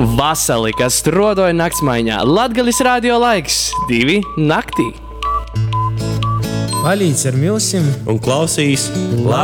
Vasali, kas rodoja naktsmaiņā. Latgalis radio laiks 2 naktī. Palīdz ar milsim un klausīs